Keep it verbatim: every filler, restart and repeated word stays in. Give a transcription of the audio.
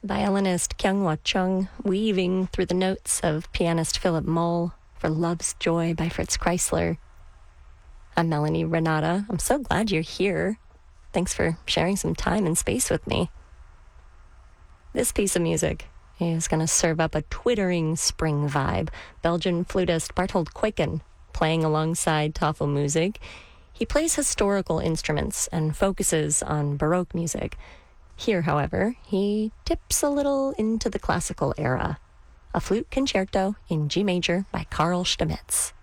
Violinist Kyunghwa Chung weaving through the notes of pianist Philip Moll for Love's Joy by Fritz Kreisler. I'm Melanie Renata. I'm so glad you're here. Thanks for sharing some time and space with me. This piece of music is going to serve up a twittering spring vibe. Belgian flutist Barthold Kweken playing alongside Tafelmusik. He plays historical instruments and focuses on Baroque music. Here, however, he tips a little into the classical era. A flute concerto in G major by Carl Stamitz.